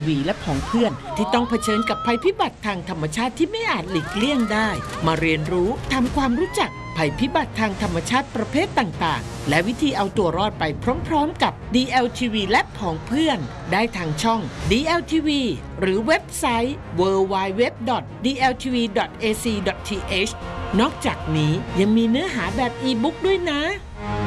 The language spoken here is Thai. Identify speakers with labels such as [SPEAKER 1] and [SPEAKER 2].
[SPEAKER 1] วีและผองเพื่อนที่ต้องเผชิญกับภัยพิบัติทางธรรมชาติที่ไม่อาจหลีกเลี่ยงได้มาเรียนรู้ทำความรู้จักภัยพิบัติทางธรรมชาติประเภทต่างๆและวิธีเอาตัวรอดไปพร้อมๆกับ DLTV และผองเพื่อนได้ทางช่อง DLTV หรือเว็บไซต์ www.dltv.ac.th นอกจากนี้ยังมีเนื้อหาแบบอีบุ๊กด้วยนะ